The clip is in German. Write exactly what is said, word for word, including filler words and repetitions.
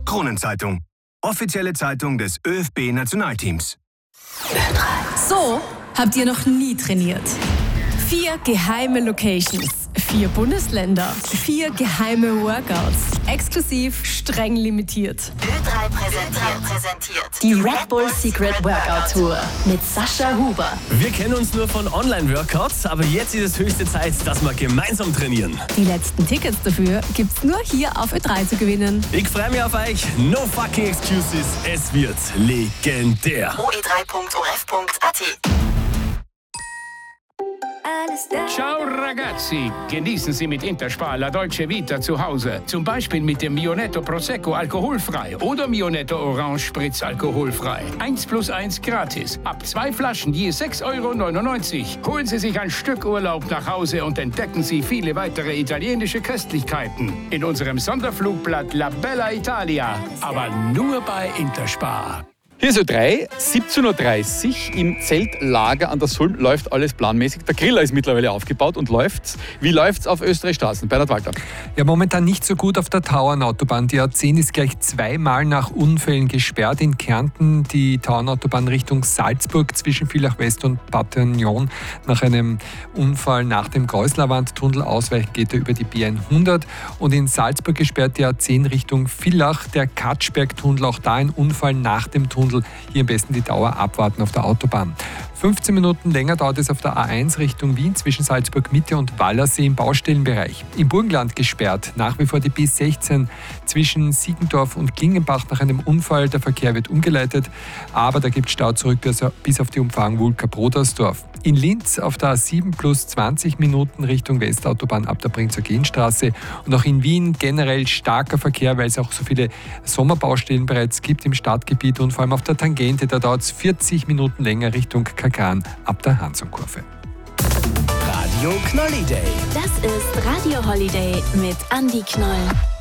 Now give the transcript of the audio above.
Kronenzeitung. Offizielle Zeitung des ÖFB-Nationalteams. So habt ihr noch nie trainiert. Vier geheime Locations, vier Bundesländer, vier geheime Workouts, exklusiv streng limitiert. Ö drei präsentiert, präsentiert Die Red Bull Secret Workout Tour mit Sascha Huber. Wir kennen uns nur von Online-Workouts, aber jetzt ist es höchste Zeit, dass wir gemeinsam trainieren. Die letzten Tickets dafür gibt's nur hier auf Ö drei zu gewinnen. Ich freue mich auf euch. No fucking excuses. Es wird legendär. o e drei punkt o f punkt a t. Ciao ragazzi, genießen Sie mit Interspar La Dolce Vita zu Hause. Zum Beispiel mit dem Mionetto Prosecco alkoholfrei oder Mionetto Orange Spritz alkoholfrei. eins plus eins gratis. Ab zwei Flaschen je sechs Euro neunundneunzig. Holen Sie sich ein Stück Urlaub nach Hause und entdecken Sie viele weitere italienische Köstlichkeiten. In unserem Sonderflugblatt La Bella Italia. Aber nur bei Interspar. Hier ist Ö drei, siebzehn Uhr dreißig im Zeltlager an der Sulm läuft alles planmäßig. Der Griller ist mittlerweile aufgebaut und läuft. Wie läuft's auf Österreichstraßen? Bernhard Walter. Ja, momentan nicht so gut auf der Tauernautobahn. Die A zehn ist gleich zweimal nach Unfällen gesperrt. In Kärnten die Tauernautobahn Richtung Salzburg zwischen Villach West und Patagnon. Nach einem Unfall nach dem Kreuzlerwandtunnel ausweichen geht er über die B hundert. Und in Salzburg gesperrt die A zehn Richtung Villach. Der Katschbergtunnel, auch da ein Unfall nach dem Tunnel. Hier am besten die Dauer abwarten auf der Autobahn. fünfzehn Minuten länger dauert es auf der A eins Richtung Wien zwischen Salzburg Mitte und Wallersee im Baustellenbereich. Im Burgenland gesperrt, nach wie vor die B sechzehn zwischen Siegendorf und Klingenbach nach einem Unfall. Der Verkehr wird umgeleitet, aber da gibt es Stau zurück bis auf die Umfahrung Wulka-Brodersdorf. In Linz auf der A sieben plus zwanzig Minuten Richtung Westautobahn ab der Brinzer Genstraße. Und auch in Wien generell starker Verkehr, weil es auch so viele Sommerbaustellen bereits gibt im Stadtgebiet und vor allem auf der Tangente. Da dauert es vierzig Minuten länger Richtung Kakan ab der Hansonkurve. Radio Knolli Day. Das ist Radio Holiday mit Andi Knoll.